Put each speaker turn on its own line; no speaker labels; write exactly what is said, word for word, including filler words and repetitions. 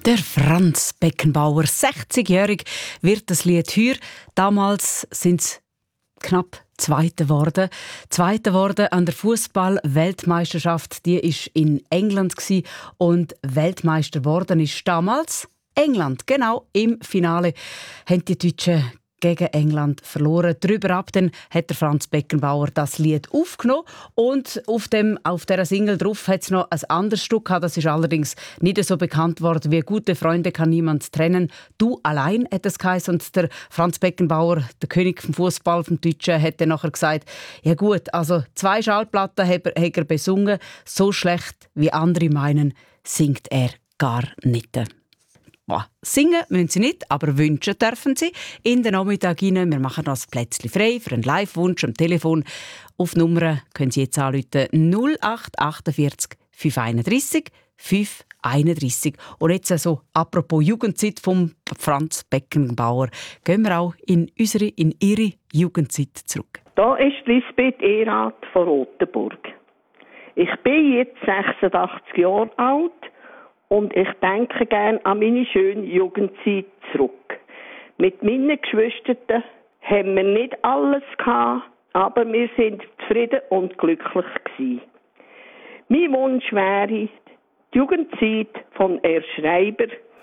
Der Franz Beckenbauer, sechzigjährig, wird das Lied heuer. Damals sind es knapp Zweiter geworden. Zweiter geworden an der Fußball-Weltmeisterschaft. Die war in England und Weltmeister geworden ist damals England. Genau im Finale haben die Deutschen gegen England verloren. Drüber ab dann hat der Franz Beckenbauer das Lied aufgenommen und auf, dem, auf dieser Single drauf hat es noch ein anderes Stück gehabt. Das ist allerdings nicht so bekannt worden wie «Gute Freunde kann niemand trennen». «Du allein» hat es geheißen. Und der Franz Beckenbauer, der König vom Fußball, vom Deutschen, hat dann nachher gesagt, ja gut, also zwei Schallplatten hat er, hat er besungen, so schlecht wie andere meinen, singt er gar nicht. Boah, singen müssen sie nicht, aber wünschen dürfen sie. In den Nachmittag hinein. Wir machen das Plätzchen frei für einen Live-Wunsch am Telefon. Auf Nummer können Sie jetzt anrufen null acht achtundvierzig fünf einunddreißig fünf einunddreißig. Und jetzt also, apropos Jugendzeit vom Franz Beckenbauer, gehen wir auch in unsere, in Ihre Jugendzeit zurück.
Da ist Lisbeth Erath von Rotenburg. Ich bin jetzt sechsundachtzig Jahre alt. Und ich denke gerne an meine schöne Jugendzeit zurück. Mit meinen Geschwistern haben wir nicht alles gehabt, aber wir sind zufrieden und glücklich gewesen. Mein Wunsch wäre die Jugendzeit von R. Schreiber